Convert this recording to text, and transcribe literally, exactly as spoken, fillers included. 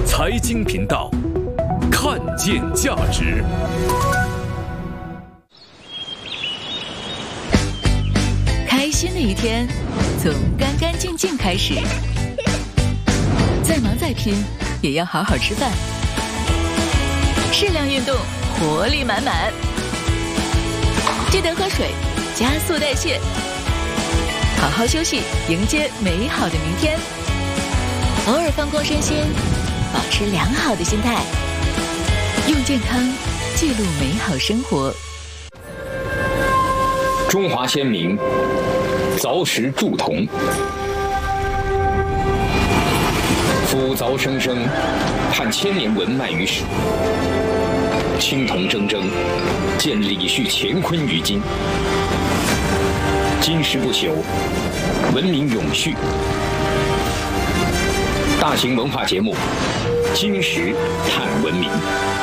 财经频道，看见价值。 开心的一天，从干干净净开始。再忙再拼，也要好好吃饭。适量运动，活力满满。记得喝水，加速代谢。好好休息，迎接美好的明天。偶尔放空身心，保持良好的心态，用健康记录美好生活。 中华先民，凿石铸铜，夫凿生生，盼千年文脉于史。青铜铮铮，见李旭乾坤于今。金石不朽，文明永续。大型文化节目《金石探文明》。